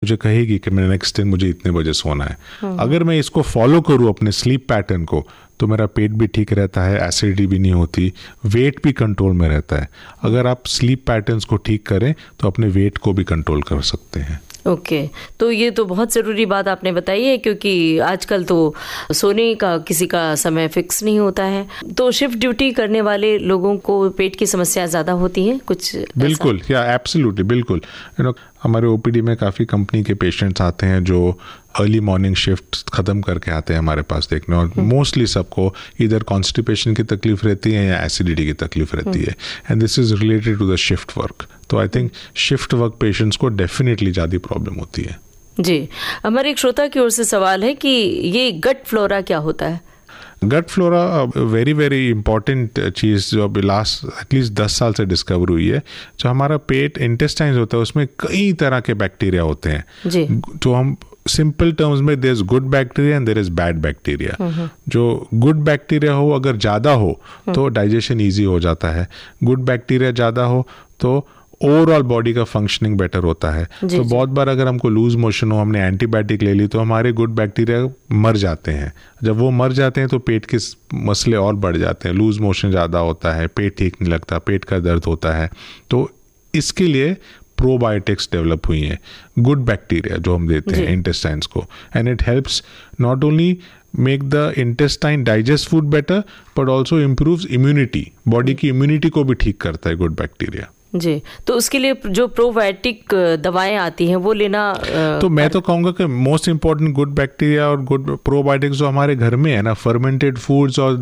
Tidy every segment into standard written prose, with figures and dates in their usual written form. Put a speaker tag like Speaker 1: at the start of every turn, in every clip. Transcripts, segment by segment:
Speaker 1: मुझे कहेगी कि मैं नेक्स्ट दिन मुझे इतने बजे सोना है। अगर मैं इसको फॉलो करूँ अपने स्लीप पैटर्न को, तो मेरा पेट भी ठीक रहता है, एसिडिटी भी नहीं होती, वेट भी कंट्रोल में रहता है। अगर आप स्लीप पैटर्न्स को ठीक करें तो अपने वेट को भी कंट्रोल कर सकते हैं।
Speaker 2: ओके, तो ये तो बहुत ज़रूरी बात आपने बताई है, क्योंकि आजकल तो सोने का किसी का समय फिक्स नहीं होता है। तो शिफ्ट ड्यूटी करने वाले लोगों को पेट की समस्या ज़्यादा होती है कुछ?
Speaker 1: बिल्कुल, या एब्सोल्युटली, बिल्कुल। हमारे ओपीडी में काफ़ी कंपनी के पेशेंट्स आते हैं जो अर्ली मॉर्निंग शिफ्ट ख़त्म करके आते हैं हमारे पास देखने, और मोस्टली सबको इधर कॉन्स्टिपेशन की तकलीफ रहती है या एसिडिटी की तकलीफ रहती है, and this is related to the shift work. तो I think shift work patients को डेफिनेटली ज़्यादा प्रॉब्लम होती है।
Speaker 2: जी, हमारे एक श्रोता की ओर से सवाल है कि ये गट फ्लोरा क्या होता है?
Speaker 1: गट फ्लोरा वेरी वेरी इंपॉर्टेंट चीज़ जो अभी लास्ट एटलीस्ट 10 साल से डिस्कवर हुई है। जो हमारा पेट इंटेस्टाइन्स होता है उसमें कई तरह के बैक्टीरिया होते हैं
Speaker 2: जी।
Speaker 1: तो हम सिंपल टर्म्स में there is good bacteria and there is bad bacteria. जो गुड बैक्टीरिया हो अगर ज़्यादा हो तो डाइजेशन ईजी हो जाता है, गुड बैक्टीरिया ज़्यादा हो तो ओवरऑल बॉडी का फंक्शनिंग बेटर होता है। तो बहुत बार अगर हमको लूज मोशन हो, हमने एंटीबायोटिक ले ली तो हमारे गुड बैक्टीरिया मर जाते हैं। जब वो मर जाते हैं तो पेट के मसले और बढ़ जाते हैं, लूज मोशन ज़्यादा होता है, पेट ठीक नहीं लगता, पेट का दर्द होता है। तो इसके लिए प्रोबायोटिक्स डेवलप हुई हैं, गुड बैक्टीरिया जो हम देते हैं इंटेस्टाइन्स को, and it helps not only make the intestine digest food better but also improves immunity, body की इम्यूनिटी को भी ठीक करता है गुड बैक्टीरिया।
Speaker 2: जी, तो उसके लिए जो प्रोबायोटिक दवाएं आती हैं वो लेना
Speaker 1: तो मैं तो कहूँगा कि मोस्ट इम्पॉर्टेंट गुड बैक्टीरिया और गुड प्रोबायोटिक्स जो हमारे घर में है ना, फर्मेंटेड फूड्स और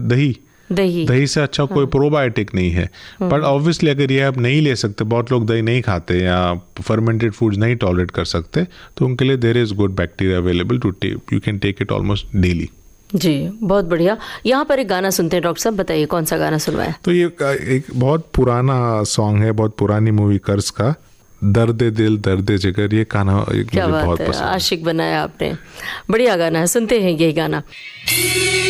Speaker 1: दही से अच्छा कोई प्रोबायोटिक नहीं है। बट ऑब्वियसली अगर ये आप नहीं ले सकते, बहुत लोग दही नहीं खाते या फर्मेंटेड फूड्स नहीं टॉलरेट कर सकते, तो उनके लिए there is good bacteria available to take, you can take it almost daily.
Speaker 2: जी, बहुत बढ़िया। यहाँ पर एक गाना सुनते हैं डॉक्टर साहब, बताइए कौन सा गाना सुनवाया?
Speaker 1: तो ये एक बहुत पुराना सॉन्ग है, बहुत पुरानी मूवी कर्ज का, दर्द दिल दर्द जिगर। ये गाना मुझे बहुत पसंद है।
Speaker 2: आशिक बनाया आपने, बढ़िया गाना है, सुनते हैं ये गाना।